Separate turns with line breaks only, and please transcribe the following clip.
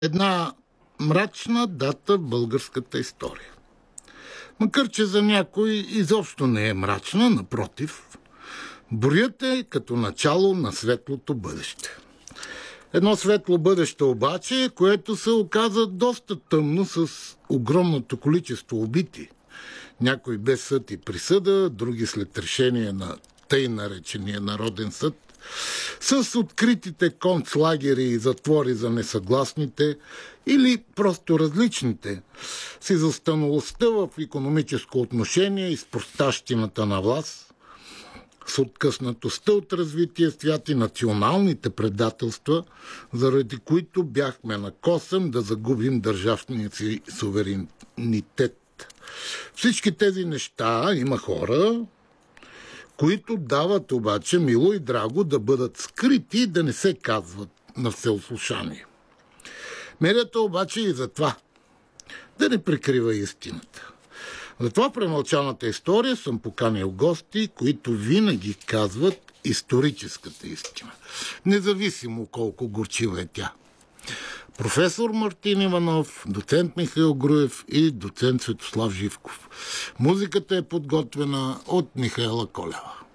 Една мрачна дата в българската история. Макар че за някой изобщо не е мрачна, напротив, броят е като начало на светлото бъдеще. Едно светло бъдеще обаче, което се оказа доста тъмно с огромното количество убити. Някои без съд и присъда, други след решение на тъй наречения Народен съд, с откритите концлагери и затвори за несъгласните или просто различните, с изостаналостта в икономическо отношение и с простащината на власт, с откъснатостта от развитие свят и националните предателства, заради които бяхме на косъм да загубим държавния си суверенитет. Всички тези неща има хора, които дават обаче мило и драго да бъдат скрити и да не се казват на всеослушание. Медията обаче и за това да не прикрива истината. Затова в премълчаната история съм поканил гости, които винаги казват историческата истина, независимо колко горчива е тя. Професор Мартин Иванов, доцент Михаил Груев и доцент Светослав Живков. Музиката е подготвена от Михаела Колева.